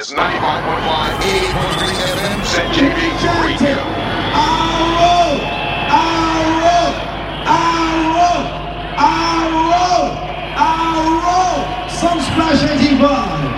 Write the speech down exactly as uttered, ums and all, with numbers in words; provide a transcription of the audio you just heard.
is ninety-five point five, eighty-eight point three F M, Z J B Radio. Arrow! Arrow! Arrow! Arrow! Arrow! Sunsplash eighty-five!